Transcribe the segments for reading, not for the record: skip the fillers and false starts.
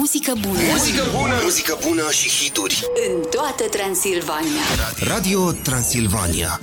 Muzică bună. Muzică bună. Muzică bună și hituri. În toată Transilvania. Radio Transilvania.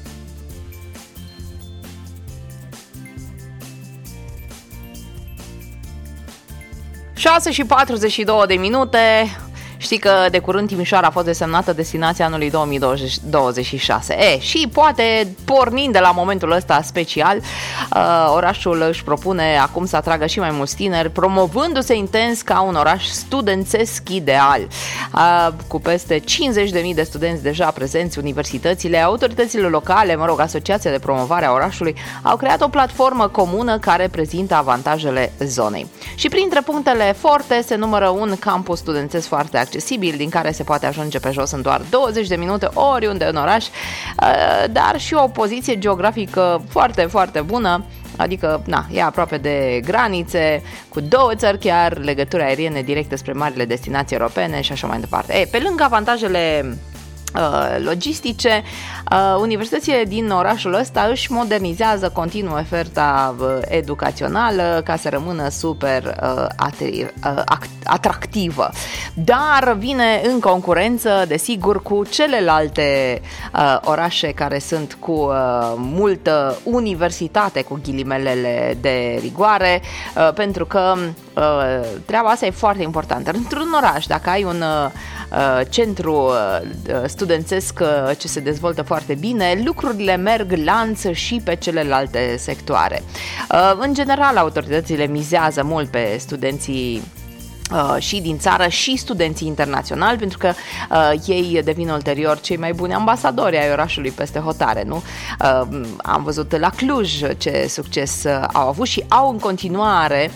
Șase și 42 de minute. Știi că de curând Timișoara a fost desemnată destinația anului 2026. Și poate, pornind de la momentul ăsta special, orașul își propune acum să atragă și mai mulți tineri, promovându-se intens ca un oraș studențesc ideal. Cu peste 50.000 de studenți deja prezenți, universitățile, autoritățile locale, asociația de promovare a orașului, au creat o platformă comună care prezintă avantajele zonei. Și printre punctele forte se numără un campus studențesc foarte accesibil, din care se poate ajunge pe jos în doar 20 de minute oriunde în oraș, dar și o poziție geografică foarte, foarte bună, adică e aproape de granițe, cu 2 țări chiar, legături aeriene directe spre marile destinații europene și așa mai departe. Pe lângă avantajele logistice, universitățile din orașul ăsta își modernizează continuu oferta educațională ca să rămână super atractivă, dar vine în concurență, desigur, cu celelalte orașe care sunt cu multă universitate, cu ghilimelele de rigoare, pentru că treaba asta e foarte importantă. Într-un oraș, dacă ai un centru studențesc ce se dezvoltă foarte bine, lucrurile merg lanț și pe celelalte sectoare. În general, autoritățile mizează mult pe studenții și din țară și studenții internaționali, pentru că ei devin ulterior cei mai buni ambasadori ai orașului peste hotare, nu? Am văzut la Cluj ce succes au avut și au în continuare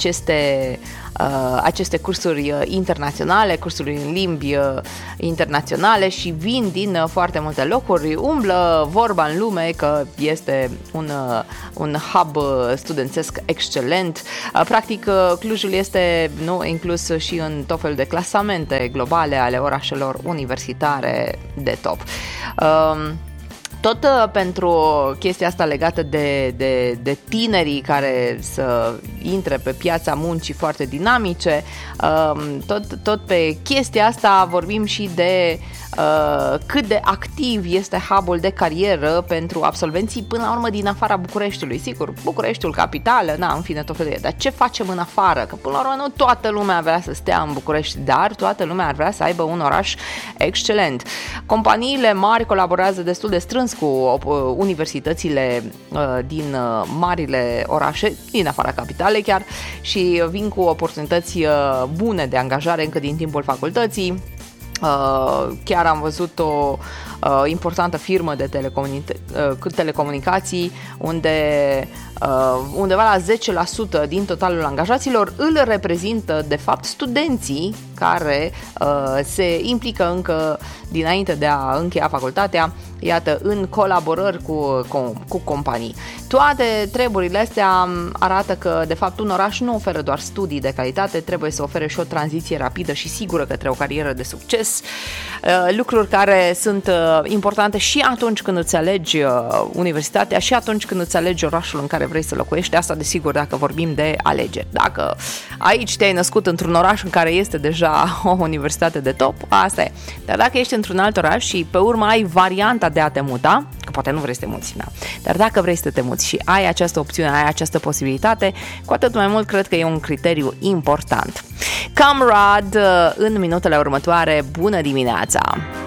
aceste cursuri internaționale, cursuri în limbi internaționale și vin din foarte multe locuri. Umblă vorba în lume că este un hub studențesc excelent. Practic, Clujul este inclus și în tot felul de clasamente globale ale orașelor universitare de top. Tot pentru chestia asta legată de tinerii care să intre pe piața muncii foarte dinamice, tot pe chestia asta vorbim și de cât de activ este hub-ul de carieră pentru absolvenții până la urmă din afara Bucureștiului. Sigur, Bucureștiul capitală, în fine tot felul de, dar ce facem în afară? Că până la urmă nu toată lumea vrea să stea în București, dar toată lumea ar vrea să aibă un oraș excelent. Companiile mari colaborează destul de strâns cu universitățile din marile orașe, din afara capitalei chiar, și vin cu oportunități bune de angajare încă din timpul facultății. Chiar am văzut o importantă firmă de telecomunicații unde undeva la 10% din totalul angajaților îl reprezintă de fapt studenții care se implică încă dinainte de a încheia facultatea, iată, în colaborări cu companii. Toate treburile astea arată că de fapt un oraș nu oferă doar studii de calitate, trebuie să ofere și o tranziție rapidă și sigură către o carieră de succes, lucruri care sunt importante și atunci când îți alegi universitatea și atunci când îți alegi orașul în care vrei să locuiești. Asta desigur dacă vorbim de alegeri. Dacă aici te-ai născut într-un oraș în care este deja o universitate de top, asta e. Dar dacă ești într-un alt oraș și pe urmă ai varianta de a te muta, că poate nu vrei să te muți, dar dacă vrei să te muți și ai această opțiune, ai această posibilitate, cu atât mai mult cred că e un criteriu important. Camrad în minutele următoare. Bună dimineața!